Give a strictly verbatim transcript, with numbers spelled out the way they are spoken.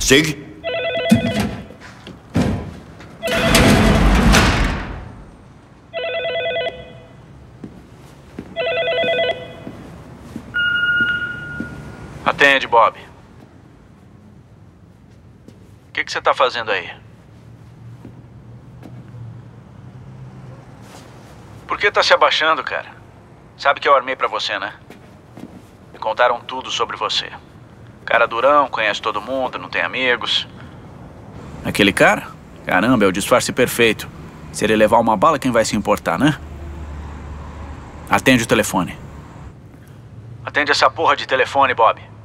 Sig? Atende, Bob. O que que você tá fazendo aí? Por que tá se abaixando, cara? Sabe que eu armei pra você, né? Me contaram tudo sobre você. Cara durão, conhece todo mundo, não tem amigos. Aquele cara? Caramba, é o disfarce perfeito. Se ele levar uma bala, quem vai se importar, né? Atende o telefone. Atende essa porra de telefone, Bob.